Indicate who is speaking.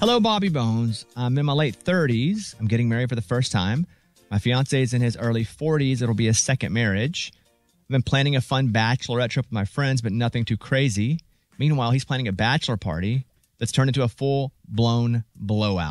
Speaker 1: Hello, Bobby Bones. I'm in my late 30s. I'm getting married for the first time. My fiance is in his early 40s. It'll be his second marriage. I've been planning a fun bachelorette trip with my friends, but nothing too crazy. Meanwhile, he's planning a bachelor party that's turned into a full-blown blowout.